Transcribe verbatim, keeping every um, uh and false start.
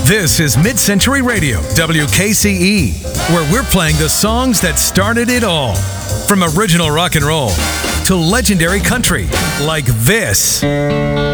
This is Mid-Century Radio, W K C E, where we're playing the songs that started it all. From original rock and roll to legendary country like this.